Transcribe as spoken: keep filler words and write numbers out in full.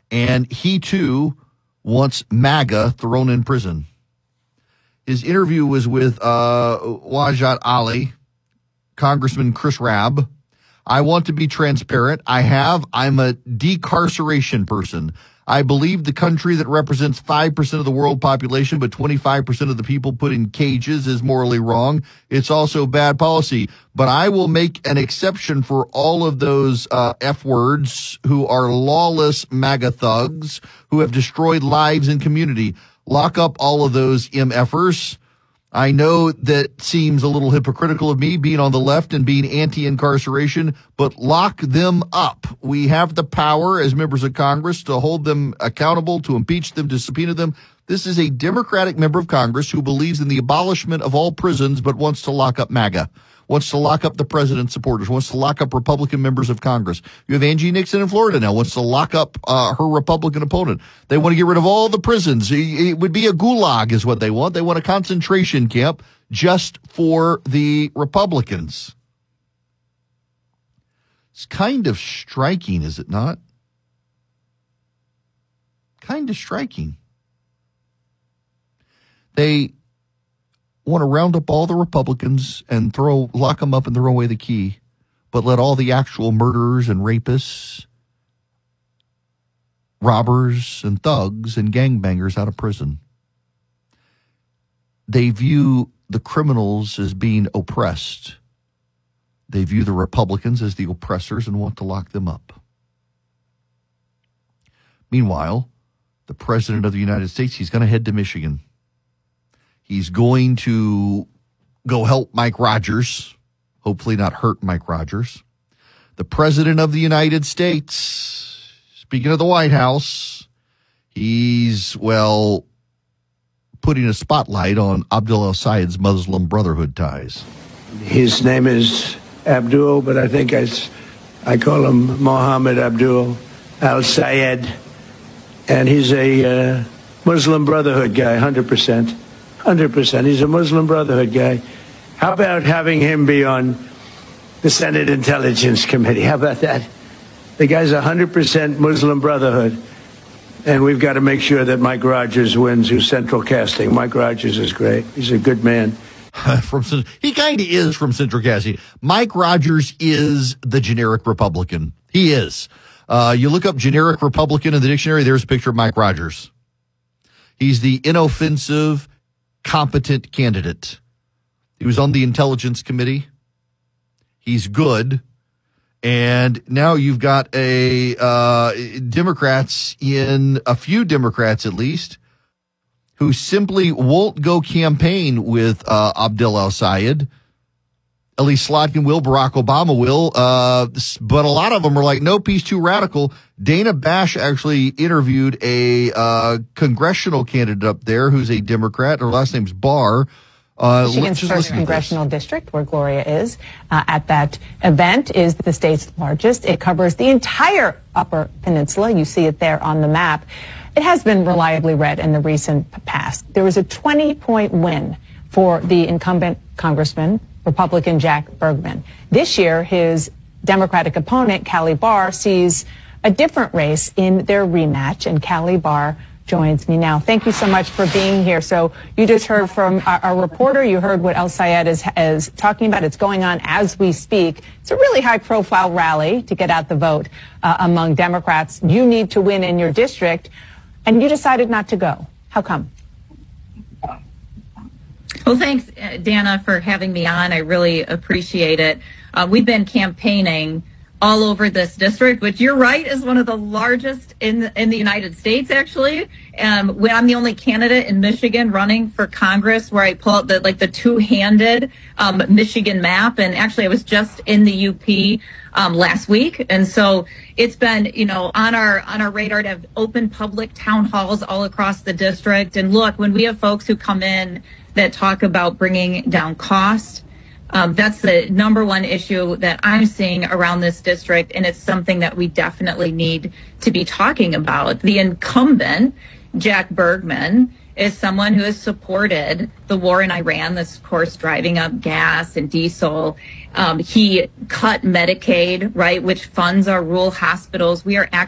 and he too wants MAGA thrown in prison. His interview was with uh, Wajat Ali, Congressman Chris Rabb. I want to be transparent. I have. I'm a decarceration person. I believe the country that represents five percent of the world population, but twenty-five percent of the people put in cages is morally wrong. It's also bad policy. But I will make an exception for all of those uh, F words who are lawless MAGA thugs who have destroyed lives and community. Lock up all of those M Fers. I know that seems a little hypocritical of me being on the left and being anti-incarceration, but lock them up. We have the power as members of Congress to hold them accountable, to impeach them, to subpoena them. This is a Democratic member of Congress who believes in the abolishment of all prisons but wants to lock up MAGA, wants to lock up the president's supporters, wants to lock up Republican members of Congress. You have Angie Nixon in Florida now, wants to lock up uh, her Republican opponent. They want to get rid of all the prisons. It would be a gulag is what they want. They want a concentration camp just for the Republicans. It's kind of striking, is it not? Kind of striking. They want to round up all the Republicans and throw, lock them up and throw away the key, but let all the actual murderers and rapists, robbers and thugs and gangbangers out of prison. They view the criminals as being oppressed. They view the Republicans as the oppressors and want to lock them up. Meanwhile, the President of the United States, he's going to head to Michigan. He's going to go help Mike Rogers, hopefully not hurt Mike Rogers. The President of the United States, speaking of the White House, he's, well, putting a spotlight on Abdul al-Sayed's Muslim Brotherhood ties. His name is Abdul, but I think I, I call him Mohammed Abdul al-Sayed. And he's a uh, Muslim Brotherhood guy, one hundred percent. one hundred percent. He's a Muslim Brotherhood guy. How about having him be on the Senate Intelligence Committee? How about that? The guy's one hundred percent Muslim Brotherhood. And we've got to make sure that Mike Rogers wins, who's central casting. Mike Rogers is great. He's a good man. from He kind of is from central casting. Mike Rogers is the generic Republican. He is. Uh, you look up generic Republican in the dictionary, there's a picture of Mike Rogers. He's the inoffensive, competent candidate. He was on the Intelligence Committee. He's good. And now you've got a uh, Democrats in a few Democrats at least who simply won't go campaign with uh, Abdul al-Sayed. Ellie Slotkin will, Barack Obama will, uh, but a lot of them are like, nope, he's too radical. Dana Bash actually interviewed a uh, congressional candidate up there who's a Democrat. Her last name's Barr. Uh, Michigan's first congressional district, where Gloria is, uh, at that event, is the state's largest. It covers the entire Upper Peninsula. You see it there on the map. It has been reliably read in the recent past. There was a twenty-point win for the incumbent congressman, Republican Jack Bergman. This year, his Democratic opponent, Callie Barr, sees a different race in their rematch, and Callie Barr joins me now. Thank you so much for being here. So you just heard from our, our reporter. You heard what al-Sayed is, is talking about. It's going on as we speak. It's a really high-profile rally to get out the vote uh, among Democrats. You need to win in your district, and you decided not to go. How come? Well, thanks, Dana, for having me on. I really appreciate it. Uh, we've been campaigning all over this district, which you're right is one of the largest in the, in the United States, actually. Um, when I'm the only candidate in Michigan running for Congress, where I pull out the like the two-handed um, Michigan map, and actually I was just in the U P um, last week, and so it's been you know on our on our radar to have open public town halls all across the district. And look, when we have folks who come in that talk about bringing down cost. Um, that's the number one issue that I'm seeing around this district, and it's something that we definitely need to be talking about. The incumbent, Jack Bergman, is someone who has supported the war in Iran, that's, of course, driving up gas and diesel. Um, he cut Medicaid, right, which funds our rural hospitals. We are